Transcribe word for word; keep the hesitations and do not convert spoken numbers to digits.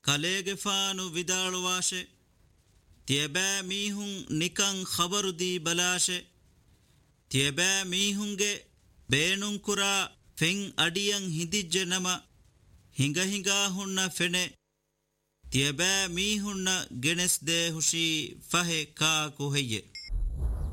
ಕಲೆಗೆ ಫಾನು ವಿದಾಳುವಾಶೆ ತಿಯಬೆ ಮೀಹುಂ ನಿಕಂ ಖಬರು ದಿ ಬಲಾಶೆ ತಿಯಬೆ ಮೀಹುಂಗೆ ಬೇಣುಂ ಕುರಾ ಫೆಂ ಅಡಿಯಂ ಹಿಂದಿಜ್ಜೆ ನಮ ಹಿಂಗ ಹಿಂಗ ಹುಣ್ಣ ಫೆನೆ ತಿಯಬೆ ಮೀಹುಣ್ಣ ಗೆಣೆಸ್ ದೇ ಹುಷಿ ಫಹೆ ಕಾ ಕುಹೆಯ್ಯೆ